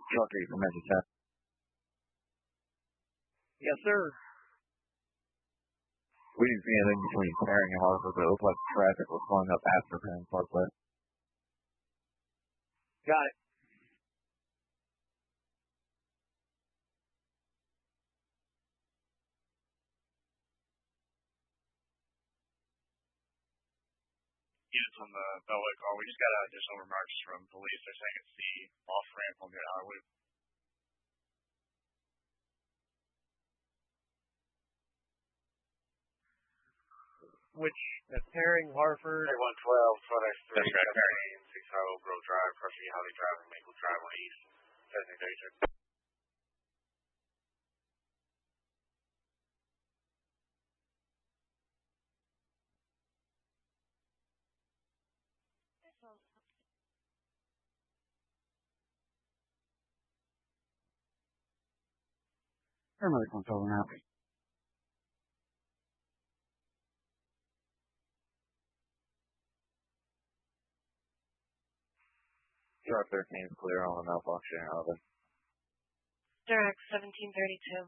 Truck 8 from exit 10. Yes, sir. We didn't see anything between Herring and Hartford, but it looked like traffic was slowing up after Herring Parkway. Got it. Units on the Beltway call. We just got additional remarks from police. They're saying it's the off-ramp on the outer loop. Which, that's Herring, Hartford. 112, Frontex 3, 6 Oak Grove Drive, Crushing Holly Drive, and Maple Drive on East. Designation. Paramedic on over now. Truck 13 is clear on the mailbox sharing out of it. Direct 1732.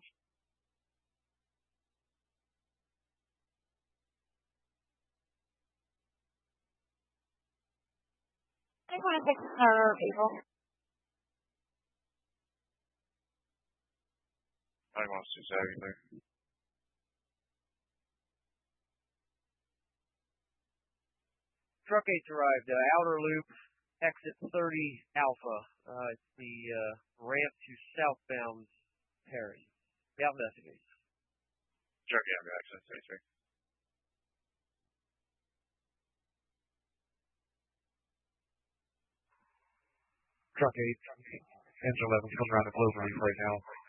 I want to take the car, people. I want to say there. Truck 8's arrived. Outer loop, exit 30 Alpha. It's the ramp to southbound Perry. Yeah, investigate. Truck 8 on the access 33. Truck 8, engine 11 coming around the close range right now.